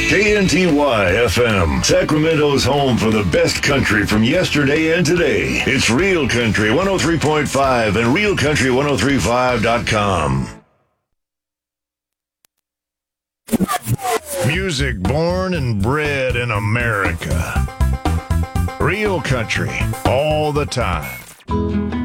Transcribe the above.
KNTY FM, Sacramento's home for the best country from yesterday and today. It's Real Country 103.5 and RealCountry1035.com. Music born and bred in America. Real Country all the time.